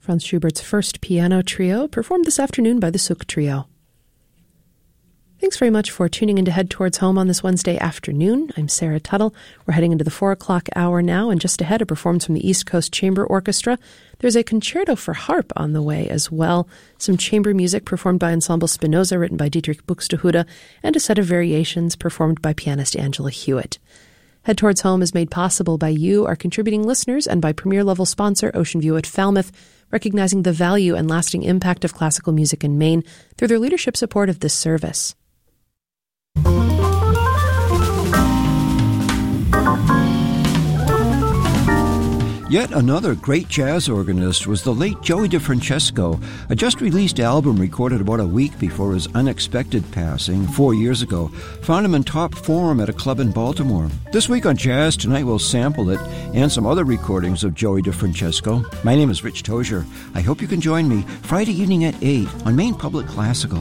Franz Schubert's first piano trio, performed this afternoon by the Suk Trio. Thanks very much for tuning in to Head Towards Home on this Wednesday afternoon. I'm Sarah Tuttle. We're heading into the 4 o'clock hour now, and just ahead, a performance from the East Coast Chamber Orchestra. There's a concerto for harp on the way as well, some chamber music performed by Ensemble Spinoza, written by Dietrich Buxtehude, and a set of variations performed by pianist Angela Hewitt. Head Towards Home is made possible by you, our contributing listeners, and by premier-level sponsor Ocean View at Falmouth, recognizing the value and lasting impact of classical music in Maine through their leadership support of this service. Yet another great jazz organist was the late Joey DeFrancesco. A just-released album recorded about a week before his unexpected passing 4 years ago found him in top form at a club in Baltimore. This week on Jazz Tonight we'll sample it and some other recordings of Joey DeFrancesco. My name is Rich Tozier. I hope you can join me Friday evening at 8 on Maine Public Classical.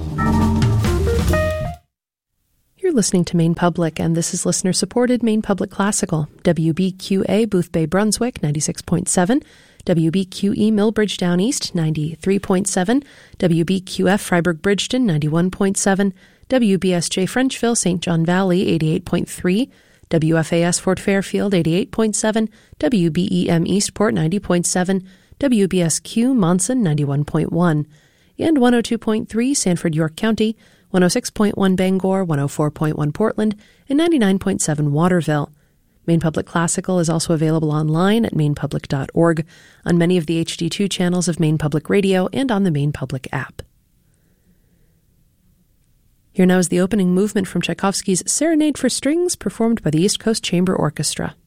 You're listening to Maine Public, and this is listener-supported Maine Public Classical. WBQA, Boothbay, Brunswick, 96.7. WBQE, Millbridge, Down East, 93.7. WBQF, Freiburg, Bridgeton, 91.7. WBSJ, Frenchville, St. John Valley, 88.3. WFAS, Fort Fairfield, 88.7. WBEM, Eastport, 90.7. WBSQ, Monson, 91.1. And 102.3, Sanford, York County, 106.1 Bangor, 104.1 Portland, and 99.7 Waterville. Maine Public Classical is also available online at mainepublic.org, on many of the HD2 channels of Maine Public Radio, and on the Maine Public app. Here now is the opening movement from Tchaikovsky's Serenade for Strings, performed by the East Coast Chamber Orchestra.